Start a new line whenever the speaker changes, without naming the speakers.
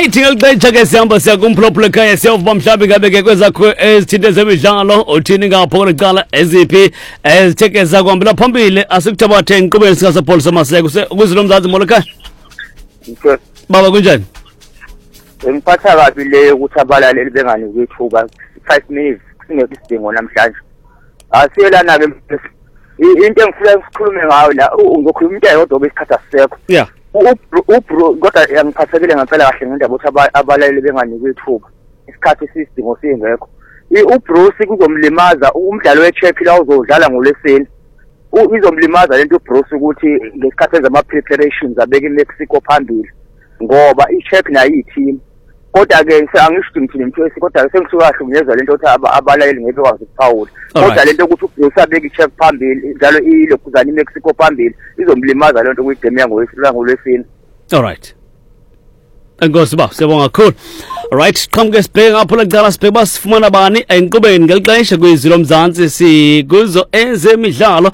Alright, ngelixa ke sihamba siya kumphulaphula ekhaya siyovuma mhlawumbi ngabe ke kwezakho ezithinte zemidlalo uthini ngapho kuqala eziphi ezithekeza kuhambela phambili asikuthabathe enqubeni sikaSapholo Samaseko ukuzilo Mzansi Molokhaya. Baba kunjani?
Ngiphatha kabi le ukuthi abalaleli bengani kwithuba 5 minutes singekho isidingo namhlanje. Asiyelana ke into engifuna ukukhuluma ngayo la ngizokhuluma into eyodwa besikhathi asisekho.
Yeah.
Ubro kodwa ngiphathekile ngempela kahle ngendaba ukuthi abalaleli bengani kwithuba. Isikhathi sisidingo singekho. uBruce kuzomlimaza umdlalo weChelsea la uzodlala ngoLwesine. Izomlimaza lento uBruce ukuthi ngesikhathi zama preparations abeka iMexico phambili ngoba iChelsea nayo iteam. Kodwa ke angisho ukuthi imthwesi kodwa sengisuka kahlukunyezwa lento ukuthi abalaleli ngeke bakwazi ukuphawula. Kodwa lento ukuthi uBruce abeka iChelsea phambili njalo ilokhuzana iMexico phambili izomlimaza lento kuyigame ngoLwesine.
All right. Enkosi ba siyabonga kakhulu. Alright, qhamuke sibheke ngapho lacala sibheke basifumana bani enqubeni ngelixesha kwizilo Mzansi sikuzo ezemidlalo.